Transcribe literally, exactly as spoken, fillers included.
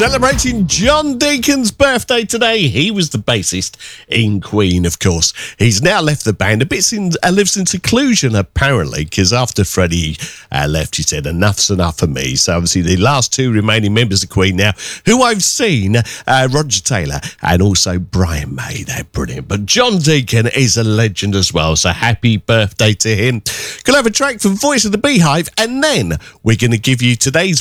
Celebrating John Deacon's birthday today. He was the bassist in Queen, of course. He's now left the band. A bit in, uh, lives in seclusion, apparently, because after Freddie uh, left, he said, enough's enough for me. So obviously the last two remaining members of Queen now, who I've seen, uh, Roger Taylor and also Brian May. They're brilliant. But John Deacon is a legend as well. So happy birthday to him. Gonna have a track from Voice of the Beehive, and then we're going to give you today's